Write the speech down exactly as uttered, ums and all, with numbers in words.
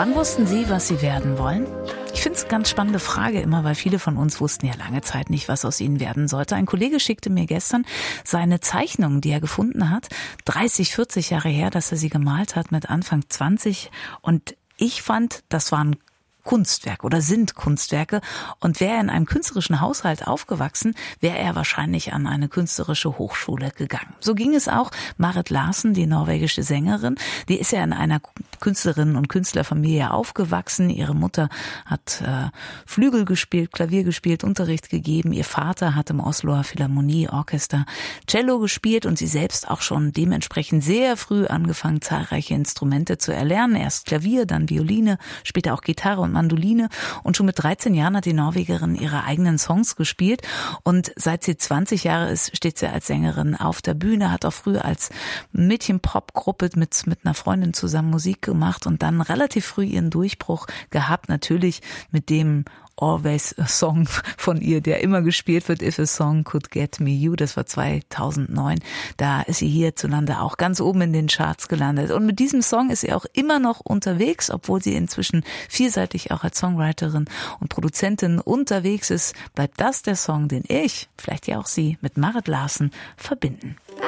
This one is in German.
Wann wussten Sie, was Sie werden wollen? Ich finde es eine ganz spannende Frage immer, weil viele von uns wussten ja lange Zeit nicht, was aus ihnen werden sollte. Ein Kollege schickte mir gestern seine Zeichnungen, die er gefunden hat. dreißig, vierzig Jahre her, dass er sie gemalt hat mit Anfang zwanzig. Und ich fand, das waren Kunstwerk oder sind Kunstwerke. Und wäre er in einem künstlerischen Haushalt aufgewachsen, wäre er wahrscheinlich an eine künstlerische Hochschule gegangen. So ging es auch Marit Larsen, die norwegische Sängerin. Die ist ja in einer Künstlerinnen- und Künstlerfamilie aufgewachsen. Ihre Mutter hat äh, Flügel gespielt, Klavier gespielt, Unterricht gegeben. Ihr Vater hat im Osloer Philharmonieorchester Cello gespielt und sie selbst auch schon dementsprechend sehr früh angefangen, zahlreiche Instrumente zu erlernen. Erst Klavier, dann Violine, später auch Gitarre und Mandoline, und schon mit dreizehn Jahren hat die Norwegerin ihre eigenen Songs gespielt und seit sie zwanzig Jahre ist, steht sie als Sängerin auf der Bühne, hat auch früher als Mädchen-Pop-Gruppe mit, mit einer Freundin zusammen Musik gemacht und dann relativ früh ihren Durchbruch gehabt, natürlich mit dem Always a Song von ihr, der immer gespielt wird, If a Song Could Get Me You, das war zweitausendneun. Da ist sie hierzulande auch ganz oben in den Charts gelandet. Und mit diesem Song ist sie auch immer noch unterwegs, obwohl sie inzwischen vielseitig auch als Songwriterin und Produzentin unterwegs ist. Bleibt das der Song, den ich, vielleicht ja auch Sie, mit Marit Larsen verbinden.